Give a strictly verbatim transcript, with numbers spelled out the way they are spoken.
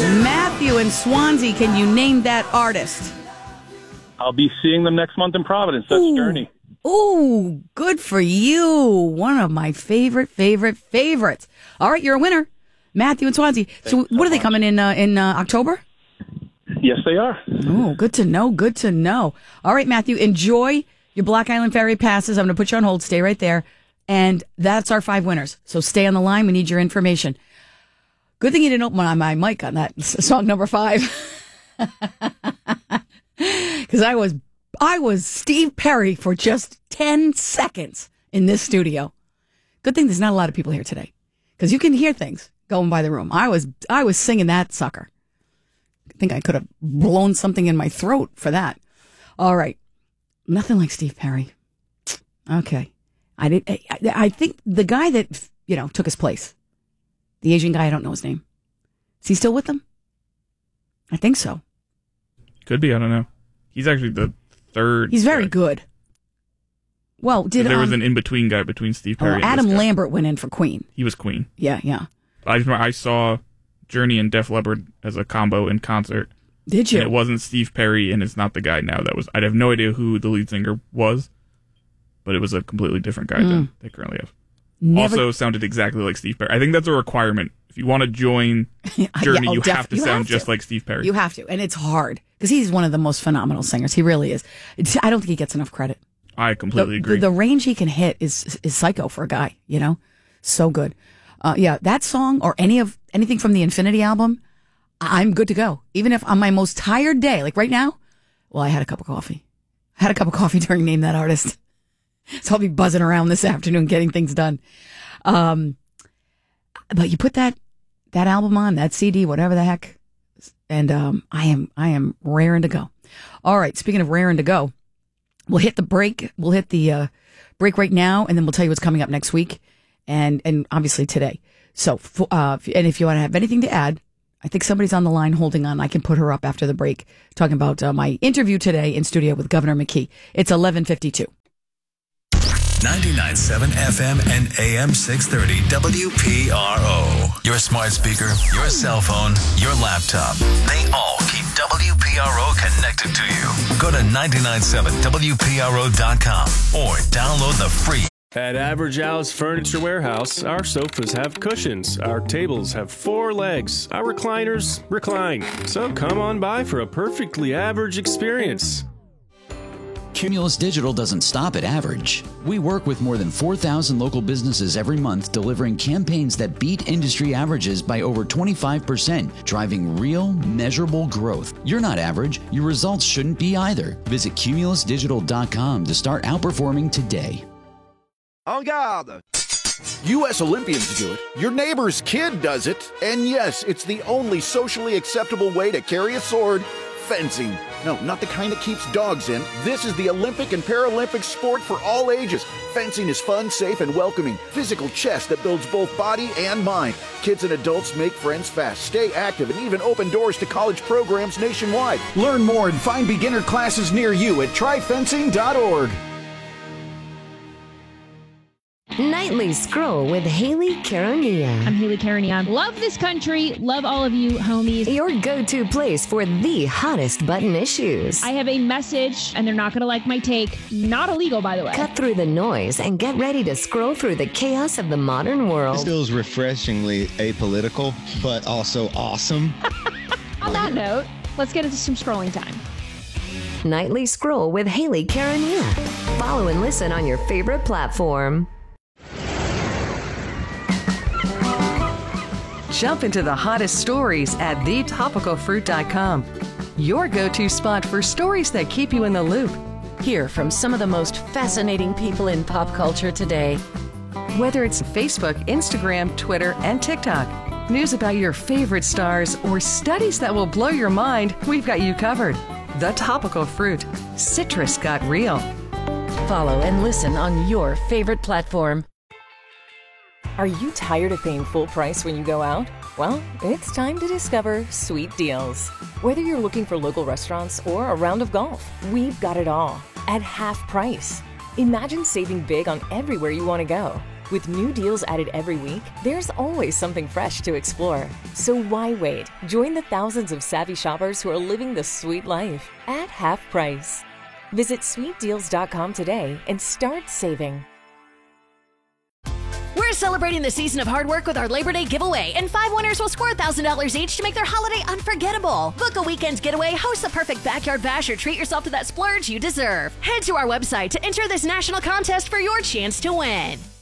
Matthew in Swansea, can you name that artist? I'll be seeing them next month in Providence. That's Ooh. Journey. Ooh, good for you. One of my favorite, favorite, favorites. All right, you're a winner. Matthew in Swansea. Thanks so, so what are they much. coming in uh, in uh, October? Yes, they are. Oh, good to know. Good to know. All right, Matthew, enjoy your Block Island Ferry passes. I'm going to put you on hold. Stay right there. And that's our five winners. So stay on the line. We need your information. Good thing you didn't open my, my mic on that song number five. Because I was, I was Steve Perry for just ten seconds in this studio. Good thing there's not a lot of people here today. Because you can hear things going by the room. I was, I was singing that sucker. I think I could have blown something in my throat for that. All right. Nothing like Steve Perry. Okay. I did. I, I think the guy that, you know, took his place, the Asian guy, I don't know his name. Is he still with them? I think so. Could be. I don't know. He's actually the third. He's very guy. good. Well, did there um, was an in-between guy between Steve oh, Perry and Adam this guy. Lambert went in for Queen. He was Queen. Yeah, yeah. I just remember I saw Journey and Def Leppard as a combo in concert. Did you? And it wasn't Steve Perry, and it's not the guy now. That was. I'd have no idea who the lead singer was, but it was a completely different guy Mm. than they currently have. Never... Also sounded exactly like Steve Perry. I think that's a requirement. If you want to join Journey, yeah, oh, you def- have to you sound have to. just like Steve Perry. You have to, and it's hard because he's one of the most phenomenal singers. He really is. It's, I don't think he gets enough credit. I completely the, agree. The, the range he can hit is is psycho for a guy. You know, so good. Uh, yeah, that song or any of anything from the Infinity album, I'm good to go. Even if on my most tired day, like right now, well, I had a cup of coffee. I had a cup of coffee during Name That Artist. So I'll be buzzing around this afternoon getting things done. Um, but you put that that album on, that C D, whatever the heck, and um, I am I am raring to go. All right, speaking of raring to go, we'll hit the break. We'll hit the uh, break right now, and then we'll tell you what's coming up next week, and and obviously today. So, uh, and if you want to have anything to add, I think somebody's on the line holding on. I can put her up after the break, talking about uh, my interview today in studio with Governor McKee. It's eleven fifty-two. ninety-nine point seven F M and A M six thirty W P R O. Your smart speaker, your cell phone, your laptop. They all keep W P R O connected to you. Go to nine nine seven W P R O dot com or download the free. At Average Al's Furniture Warehouse, our sofas have cushions, our tables have four legs, our recliners recline. So come on by for a perfectly average experience. Cumulus Digital doesn't stop at average. We work with more than four thousand local businesses every month, delivering campaigns that beat industry averages by over twenty-five percent, driving real, measurable growth. You're not average. Your results shouldn't be either. Visit cumulus digital dot com to start outperforming today. En garde! U S Olympians do it, your neighbor's kid does it, and yes, it's the only socially acceptable way to carry a sword. Fencing. No, not the kind that keeps dogs in. This is the Olympic and Paralympic sport for all ages. Fencing is fun, safe, and welcoming. Physical chess that builds both body and mind. Kids and adults make friends fast, stay active, and even open doors to college programs nationwide. Learn more and find beginner classes near you at try fencing dot org. Nightly Scroll with Haley Caronia. I'm Haley Caronia. Love this country. Love all of you, homies. Your go-to place for the hottest button issues. I have a message, and they're not going to like my take. Not illegal, by the way. Cut through the noise and get ready to scroll through the chaos of the modern world. This feels refreshingly apolitical, but also awesome. On that note, let's get into some scrolling time. Nightly Scroll with Haley Caronia. Follow and listen on your favorite platform. Jump into the hottest stories at the topical fruit dot com. Your go-to spot for stories that keep you in the loop. Hear from some of the most fascinating people in pop culture today. Whether it's Facebook, Instagram, Twitter, and TikTok, news about your favorite stars, or studies that will blow your mind, we've got you covered. The Topical Fruit. Citrus got real. Follow and listen on your favorite platform. Are you tired of paying full price when you go out? Well, it's time to discover Sweet Deals. Whether you're looking for local restaurants or a round of golf, we've got it all at half price. Imagine saving big on everywhere you want to go. With new deals added every week, there's always something fresh to explore. So why wait? Join the thousands of savvy shoppers who are living the sweet life at half price. Visit sweet deals dot com today and start saving. We're celebrating the season of hard work with our Labor Day giveaway, and five winners will score one thousand dollars each to make their holiday unforgettable. Book a weekend getaway, host the perfect backyard bash, or treat yourself to that splurge you deserve. Head to our website to enter this national contest for your chance to win.